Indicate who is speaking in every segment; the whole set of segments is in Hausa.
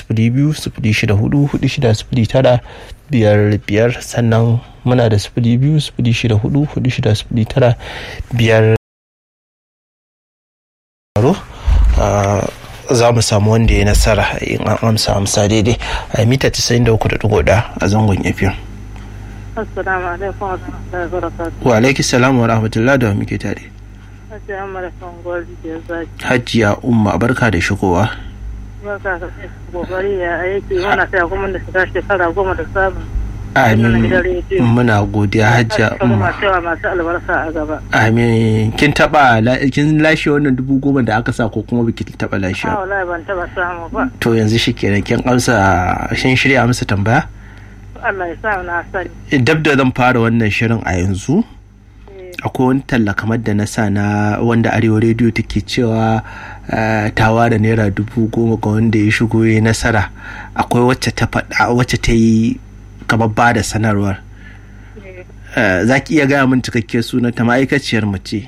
Speaker 1: 02-06-446-0955 sannan muna da 02-06-446-0955 za mu samu wanda ya nasara in an amsa daidai a mita 93.1 a zangon FM.
Speaker 2: Assalamu alaikum wa rahmatullahi wa barakatuh.
Speaker 1: Wa alaikum salam wa rahmatullahi da muke tare. Hajiya Umma barka da shigowa.
Speaker 2: Barka da kokari ya aiki muna taya kuma da shiga shekara 10 da samun.
Speaker 1: Amin. Muna godiya Hajiya Umma.
Speaker 2: Masu albarka a gaba.
Speaker 1: Amin. Kin lashe wannan 10,000 da aka sa ko kuma biki taba lashe?
Speaker 2: Wallahi ban taba samu ba.
Speaker 1: To yanzu shikenan kin amsa shin shirya amsa tambaya?
Speaker 2: Allah ya sa na sani.
Speaker 1: Dab da zan fara wannan shirin a yanzu. Akwai wani talla kamar da na sa na wanda Arewa rediyo take cewa ta ware naira 10,000 ga wanda ya shigo ya nasara. Akwai wacce ta faɗa wacce ta yi kamar ba da sanarwar. Za ki iya gaya min cikakkiyar sunan ta ma'aikaciyar mace?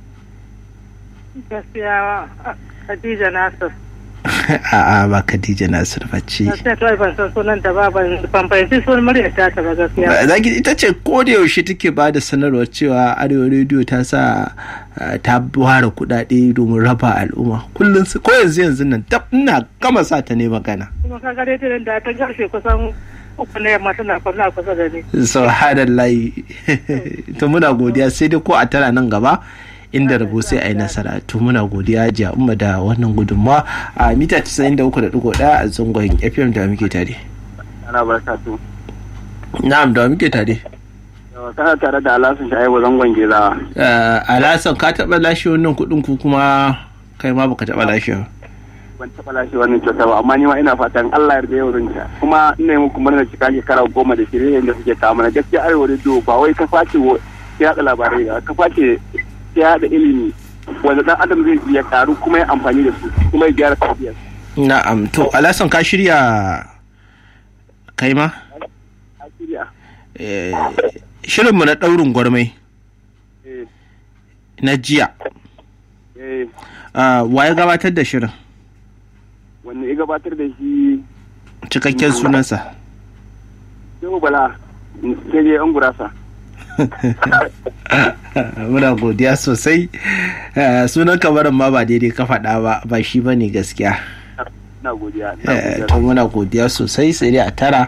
Speaker 2: Gaskiya Khadija Nasir.
Speaker 1: A'a ba Khadija Nasir ba ce.
Speaker 2: Gaskiya to ban san sunan ta ba ban fahimci sunan muryar ta ba gaskiya.
Speaker 1: Zaki ita ce ko da yaushe take ba da sanarwar cewa Arewa rediyo ta sa ta ware kuɗaɗe domin raba al'umma. Kullum ko yanzu nan ina gama sa ta ne magana.
Speaker 2: Kuma ka ga rediyon da ta garshe kusan uku ne yamma tana kwana kusa da ni.
Speaker 1: Subhanallahi. To muna godiya sai dai ko a tara nan gaba inda rabo sai a yi nasara. To muna godiya Hajiya Umma da wannan gudunmawa a mita 93.1 a zangon FM da muke tare.
Speaker 3: Ana barka to.
Speaker 1: Na'am da muke tare.
Speaker 3: Kana tare da Alhassan Shaibu zangon Gezawa.
Speaker 1: Alhassan ka taɓa lashe wannan kuɗin ku kuma kai ma baka taɓa lashe ba.
Speaker 3: Ban taɓa lashe wannan kyauta ba amma ni ma ina fatan Allah ya yarda yau rinta kuma ina yi muku murnar cika shekara 10 da shirye da suke kawo mana gaskiya Arewa rediyo ba wai ka face yaɗa labarai ba ka face yaɗa ilimi wanda dan adam zai iya karu kuma ya amfani da su kuma ya gyara tafiyar.
Speaker 1: Na'am to Alhassan ka shirya kai ma?
Speaker 3: Ka shirya.
Speaker 1: Shirinmu na ɗaurin gwarmai na jiya. Wa ya gabatar da shirin?
Speaker 3: Wanne ya gabatar da shi?
Speaker 1: Cikakken sunansa.
Speaker 3: Shehu Bala, sai dai an gurasa.
Speaker 1: Muna godiya sosai. Sunan kamarin ma ba daidai ka faɗa ba shi ba ne gaskiya.
Speaker 3: Na godiya.
Speaker 1: To muna godiya sosai sai dai a tara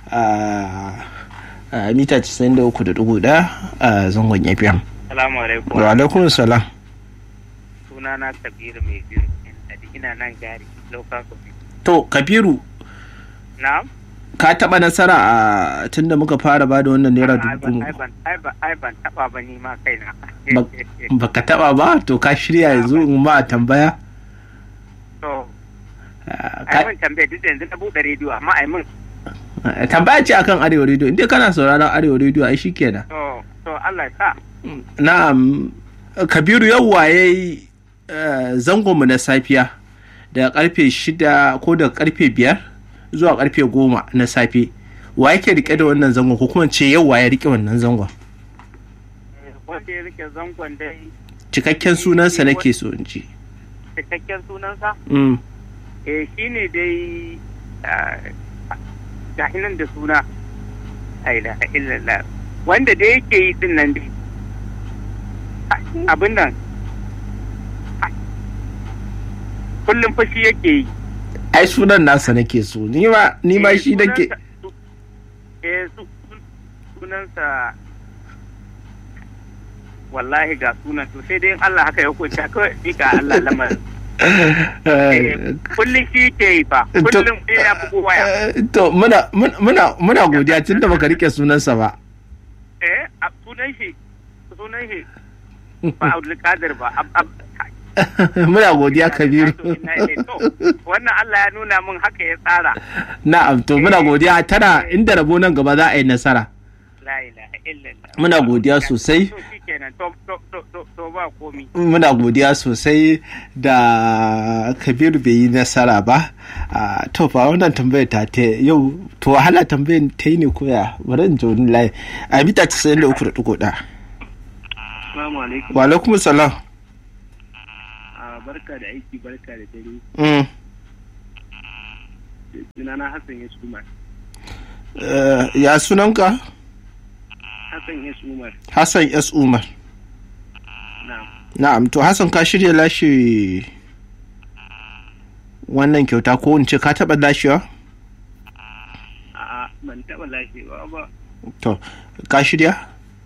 Speaker 1: mita 93.1 a zangon FM.
Speaker 4: Salamu alaikum.
Speaker 1: Wa alaikum salam.
Speaker 4: Sunana Kabiru mai biyu ina nan gari local government.
Speaker 1: To Kabiru.
Speaker 4: Na'am.
Speaker 1: Ka taɓa nasara a tun da muka fara ba da wannan naira 10,000?
Speaker 4: Ai ban taɓa ba ni ma kaina.
Speaker 1: Baka taɓa ba? To ka shirya yanzu in ma a tambaya?
Speaker 4: To. Ai mun tambaya duk yanzu na buɗe rediyo amma ai mun.
Speaker 1: Tambaya ce akan Arewa rediyo. Inda kana sauraron Arewa rediyo ai shikenan.
Speaker 4: To Allah ya sa.
Speaker 1: Na'am. Kabiru yau waye zangonmu na safiya daga karfe 6 ko daga karfe 5 zuwa karfe 10 na safe. Wa yake rike da wannan zangon ko kuma ce yau waye rike wannan zangon?
Speaker 4: Wanda ya rike zangon dai.
Speaker 1: Cikakken sunansa nake so in ji.
Speaker 4: Cikakken sunansa? Shine dai gahinan da suna aila illallah wanda da yake yi din nan dai abin nan kullum fashi yake yi.
Speaker 1: Ai sunan nasa nake so ni ma shi nake
Speaker 4: sunansa wallahi ga sunan to sai dai Allah haka ya kunta kawai bika Allah lamarin. Kullum shi ke yi fa kullum sai ya bugu waya.
Speaker 1: To muna godiya tun da baka rike sunansa ba.
Speaker 4: Sunan shi ba Abdulkadir ba.
Speaker 1: Muna godiya Kabiru.
Speaker 4: Wannan Allah ya nuna min haka ya tsara.
Speaker 1: Na'am to muna godiya tana inda rabo nan gaba za a yi nasara.
Speaker 4: La ilaha illallah.
Speaker 1: Muna godiya sosai. Muna godiya sosai da Kabiru bai yi nasara ba. To fa wannan tambayar ta yau to wahala tambayar ta yi ne koya bari in ji wani layi a mita 93.1.
Speaker 3: Assalamu alaikum.
Speaker 1: Wa alaikum salam.
Speaker 3: Barka da aiki barka da dare. sunana Hassan ya Umar.
Speaker 1: Ya sunanka?
Speaker 3: Hassan ya Umar.
Speaker 1: Hassan S. Umar. Na'am, to Hassan ka shirya lashe wannan kyauta ko in ce ka taɓa lashewa?
Speaker 3: A'a, ban taɓa lashewa ba.
Speaker 1: To, ka shirya?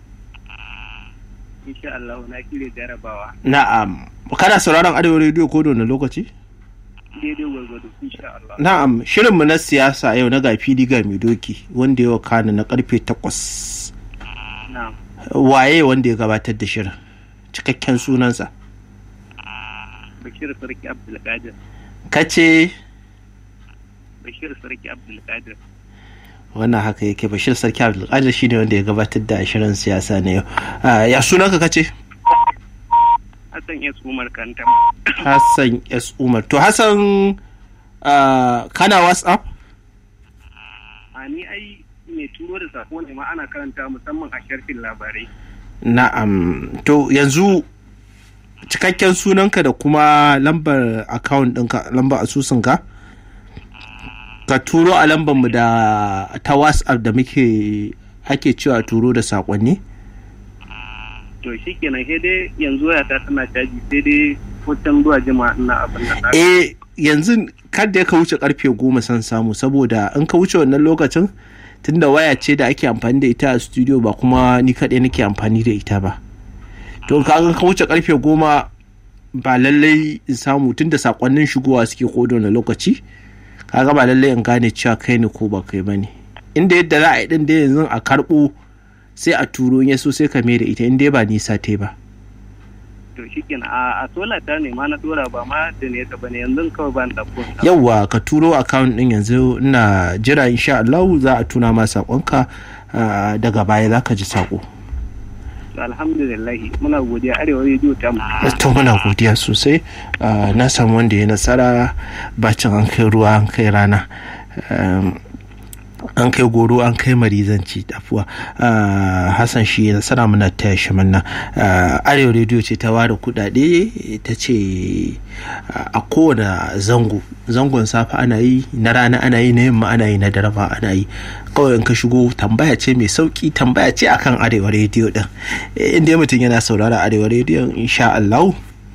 Speaker 3: Insha Allah na kire jarabawa.
Speaker 1: Na'am, kana sauraron Arewa rediyo ko da wani lokaci?
Speaker 3: Daidai gwargwado, insha Allah.
Speaker 1: Na'am, shirinmu na siyasa yau na ga fili ga mai doki wanda ya wakana na karfe 8.
Speaker 3: Na'am.
Speaker 1: Waye wanda ya gabatar da shirin? Cikakken sunansa.
Speaker 3: Bashir Sarki Abdulkadir.
Speaker 1: Kace?
Speaker 3: Bashir Sarki Abdulkadir.
Speaker 1: Wannan haka yake, Bashir Sarki Abdulkadir shine wanda ya gabatar da shirin siyasa na yau. Ya sunanka kace?
Speaker 3: Hassan S. Umar Kanta.
Speaker 1: Hassan S. Umar. To Hassan kana WhatsApp?
Speaker 3: Ni ai mai turo da sako ne ma ana karanta musamman a sharfin labarai.
Speaker 1: Na'am. To yanzu cikakken sunanka da kuma lambar account ɗinka, lambar asusunka ka turo a lambar mu da ta WhatsApp da ake cewa turo da sakonni.
Speaker 3: To shi kenan sai dai yanzu ya ta tana caji sai dai hoton zuwa jima ina abin da
Speaker 1: yanzu kada ka wuce karfe 10 san samu, saboda in ka wuce wannan lokacin tunda waya ce da ake amfani da ita a studio ba kuma ni kaɗai nake amfani da ita ba, to kaga ka wuce karfe 10 ba lallai in samu, tunda sakonnin shigowa suke ko da wani lokaci, kaga ba lallai in gane cewa kai ne ko ba kai bane. Inda yadda za a yi din da yanzu a karɓo sai a turo ya so sai ka mai da ita in dai ba nisa ta ba.
Speaker 3: To shi kenan a sola ta ne ma na dora ba ma da ne ta bane yanzu kawai ba da ko.
Speaker 1: Yawwa ka turo account din yanzu ina jira insha Allah za a tuna ma sakonka daga baya za ka ji sako.
Speaker 3: Alhamdulillah muna godiya Arewa rediyo ta mu.
Speaker 1: To muna godiya sosai, na samu wanda ya nasara bacin an kai ruwa an kai rana. An kai goro an kai marizanci afuwa. Hassan shi ya sana muna taya shi manna. Arewa rediyo ce ta ware kudade, ta ce a kowane zangon safe ana yi, na rana ana yi, na yamma ana yi, na dare ma ana yi. Kawai in ka shigo tambaya ce mai sauki, tambaya ce akan Arewa rediyo din. Inda mutum yana saurara Arewa rediyo insha Allah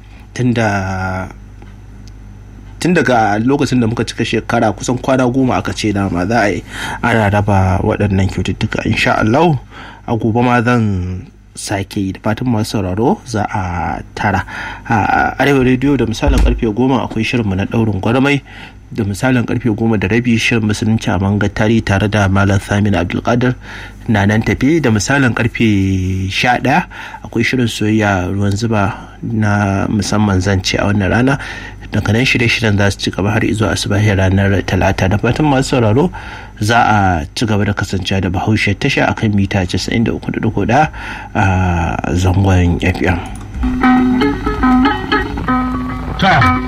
Speaker 1: tun daga lokacin da muka cika shekara kusan kwana 10 aka ce dama za a yi ana raba waɗannan kyaututtuka insha Allah. A gobe ma zan sake yi, da fatan masu sauraro za a tara. A Arewa rediyo da misalin karfe 10 akwai shirinmu na ɗaurin gwarmai, da misalin karfe 10:30 shirin musulunci a mangatari tare da Malam Saminu Abdulkadir na nan tafi, da misalin karfe 11 akwai shirin soyayya ruwan zuba na musamman zance a wannan rana. Daga nan shirye-shiryen za su ci gaba har izuwa asubahi ranar Talata. Da fatan masu sauraro za a ci gaba da kasancewa da Bahaushe tasha akan mita 93.1 a zangon FM.